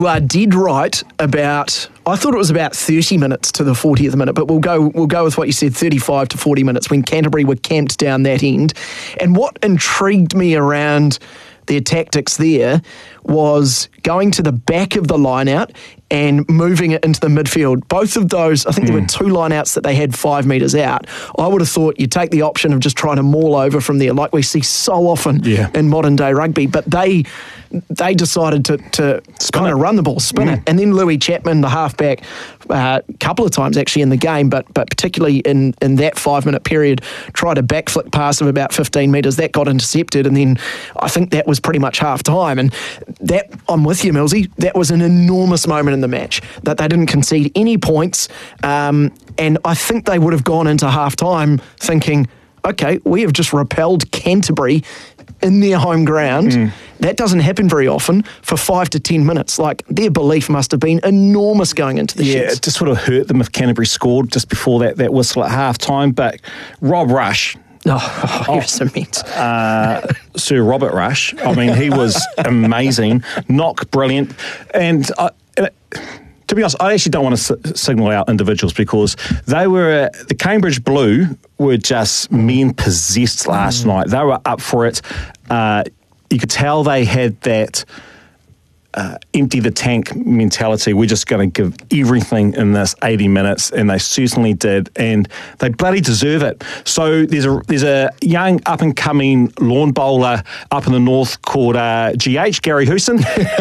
You are dead right about, I thought it was about 30 minutes to the 40th minute, but we'll go with what you said, 35 to 40 minutes when Canterbury were camped down that end. And what intrigued me around their tactics there was going to the back of the line-out and moving it into the midfield. Both of those, I think there were two line-outs that they had 5 metres out. I would have thought you'd take the option of just trying to maul over from there, like we see so often in modern-day rugby. But they decided to kind of run the ball, spin it. And then Louis Chapman, the halfback, a couple of times actually in the game, but particularly in that 5-minute period, tried a back flick pass of about 15 metres. That got intercepted, and then I think that was pretty much half-time. And that, I'm with you, Millsy, that was an enormous moment in the match, that they didn't concede any points. And I think they would have gone into half-time thinking, okay, we have just repelled Canterbury in their home ground. That doesn't happen very often for 5 to 10 minutes. Like, their belief must have been enormous going into the sheds. It just would have hurt them if Canterbury scored just before that whistle at half-time. But Rob Rush... you're cement. Sir Robert Rush. I mean, he was amazing. Knock, brilliant. And... to be honest, I actually don't want to signal out individuals because they were, the Cambridge Blue were just men possessed last night. They were up for it. You could tell they had that empty the tank mentality. We're just going to give everything in this 80 minutes, and they certainly did, and they bloody deserve it. So there's a young up-and-coming lawn bowler up in the north called GH, Gary Hewson.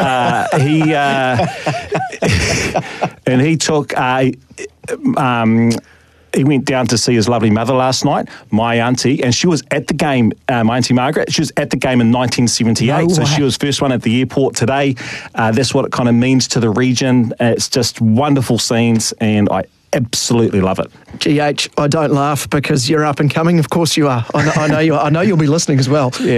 He took he went down to see his lovely mother last night, my auntie, and she was at the game, my auntie Margaret. She was at the game in 1978, so she was first one at the airport today. That's what it kind of means to the region. It's just wonderful scenes, and I absolutely love it. GH, I don't laugh because you're up and coming. Of course you are. I know you are. I know you'll be listening as well. Yeah.